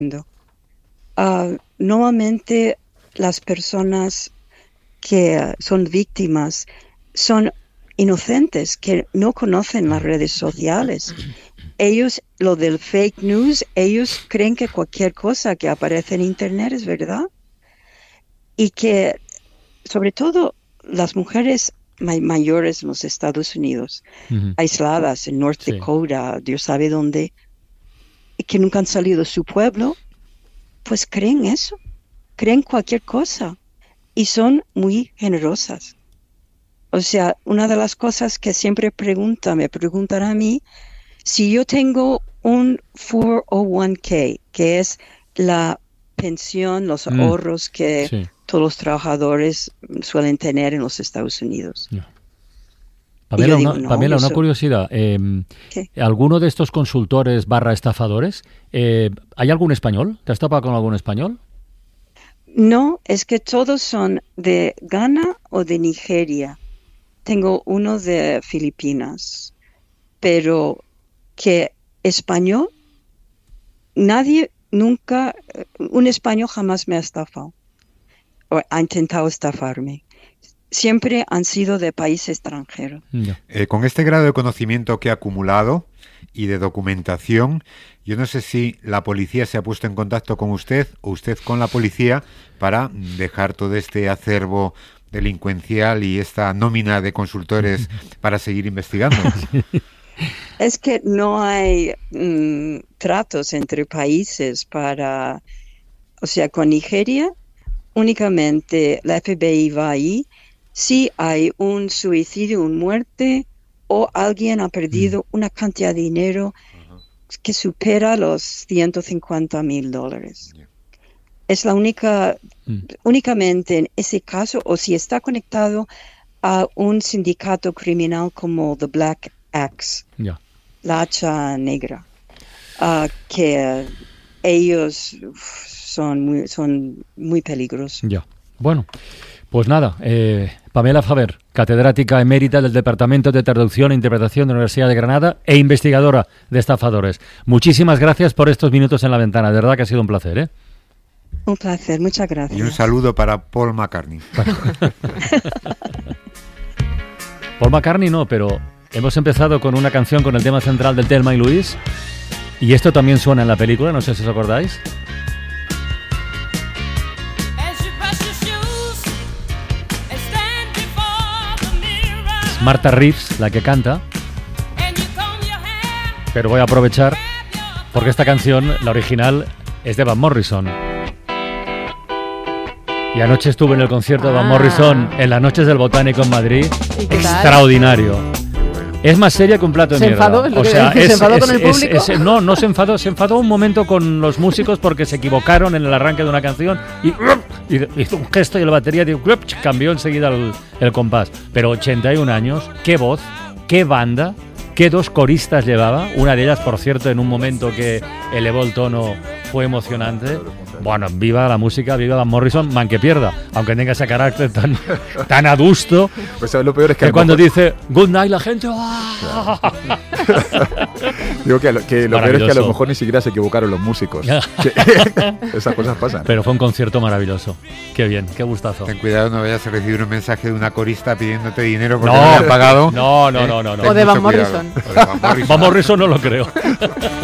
Normalmente las personas que son víctimas son inocentes, que no conocen las redes sociales. Ellos, lo del fake news, ellos creen que cualquier cosa que aparece en internet es verdad. Y que, sobre todo, las mujeres mayores en los Estados Unidos, aisladas en North Dakota, Dios sabe dónde, y que nunca han salido de su pueblo, pues creen eso, creen cualquier cosa y son muy generosas. O sea, una de las cosas que siempre me preguntan a mí, si yo tengo un 401k, que es la pensión, los ahorros que todos los trabajadores suelen tener en los Estados Unidos. Pamela, una curiosidad. ¿Alguno de estos consultores / estafadores, hay algún español? ¿Te has topado con algún español? No, es que todos son de Ghana o de Nigeria. Tengo uno de Filipinas, pero que español, nadie, nunca, un español jamás me ha estafado o ha intentado estafarme. Siempre han sido de país extranjero. Con este grado de conocimiento que ha acumulado y de documentación, yo no sé si la policía se ha puesto en contacto con usted o usted con la policía para dejar todo este acervo delincuencial y esta nómina de consultores para seguir investigando. Es que no hay tratos entre países para... O sea, con Nigeria únicamente la FBI va ahí si hay un suicidio, una muerte o alguien ha perdido una cantidad de dinero que supera los $150,000. Es la únicamente en ese caso, o si está conectado a un sindicato criminal como The Black Axe, la hacha negra, que ellos son muy peligrosos. Bueno, pues nada, Pamela Faber, catedrática emérita del Departamento de Traducción e Interpretación de la Universidad de Granada e investigadora de estafadores. Muchísimas gracias por estos minutos en la ventana, de verdad que ha sido un placer, ¿eh? Un placer, muchas gracias. Y un saludo para Paul McCartney. Paul McCartney no, pero hemos empezado con una canción con el tema central del Thelma y Louise, y esto también suena en la película, no sé si os acordáis. Es Martha Reeves la que canta, pero voy a aprovechar porque esta canción, la original, es de Van Morrison. Y anoche estuve en el concierto de Van Morrison en las noches del Botánico en Madrid. Extraordinario. Es más seria que un plato de mierda. ¿Se enfadó con el público? No se enfadó. Se enfadó un momento con los músicos porque se equivocaron en el arranque de una canción y hizo un gesto y la batería cambió enseguida el compás. Pero 81 años, qué voz, qué banda, qué dos coristas llevaba. Una de ellas, por cierto, en un momento que elevó el tono, fue emocionante. Bueno, viva la música, viva Van Morrison, man que pierda, aunque tenga ese carácter tan adusto. Pues lo peor es que cuando dice good night la gente digo que lo peor es que a lo mejor ni siquiera se equivocaron los músicos. Esas cosas pasan. Pero fue un concierto maravilloso. Qué bien, qué gustazo. Ten cuidado, no vayas a recibir un mensaje de una corista pidiéndote dinero porque no le han pagado. No. O de Van Morrison. Van Morrison no lo creo.